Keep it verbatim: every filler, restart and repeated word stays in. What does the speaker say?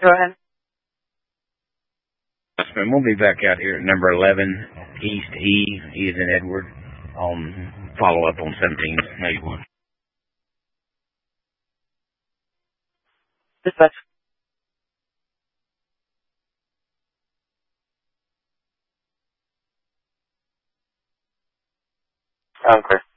Go ahead. And we'll be back out here at number eleven, East E, E is in Edward, on follow-up on seventeen eighty-one. Dispatch. I'm clear.